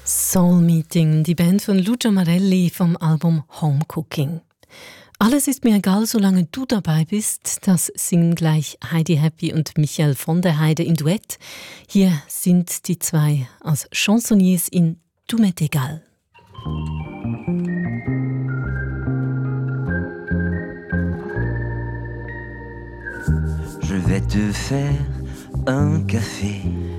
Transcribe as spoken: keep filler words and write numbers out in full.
Soul Meeting, die Band von Lucio Marelli vom Album Home Cooking. Alles ist mir egal, solange du dabei bist. Das singen gleich Heidi Happy und Michael von der Heide im Duett. Hier sind die zwei als Chansonniers in Tout m'est égal. Je vais te faire un café.